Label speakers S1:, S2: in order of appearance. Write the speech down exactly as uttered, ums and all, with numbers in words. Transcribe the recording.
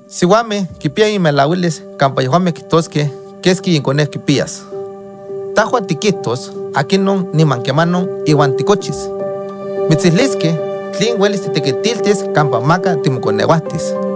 S1: Siwame kipia imelawiles campa yohame kitoske keski inconeh kipias. Tahua tiquitos akinon nimanquemanon iwan ticochis. Mitzihlisque tlin uelis titequitiltis campa maca timoconeuahtis.